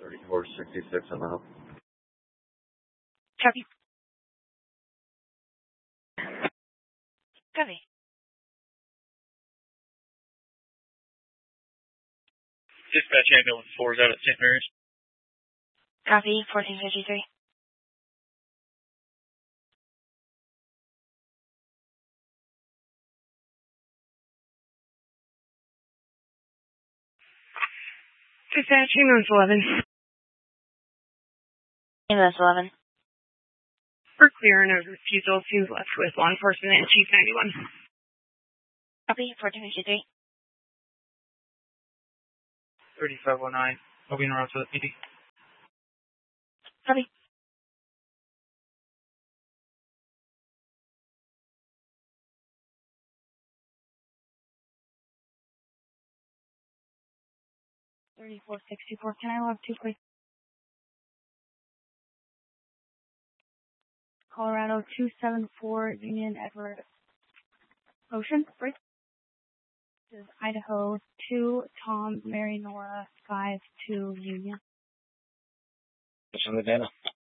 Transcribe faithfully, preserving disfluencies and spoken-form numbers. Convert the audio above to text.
thirty-four sixty-six on the hub. Copy. Copy. Dispatch ambulance four is out at Saint Mary's. Copy, fourteen fifty-three. Dispatch ambulance eleven. Ambulance eleven. We're clearing a refusal to left with law enforcement and Chief ninety-one. Copy, fourteen fifty-three. thirty-five oh nine. I'll be in around for the P D. Copy. thirty-four sixty-four. Can I log two, please? Colorado two seven four Union Edward Ocean. Break. This is Idaho two Tom Mary Nora five two Union. What's on the data?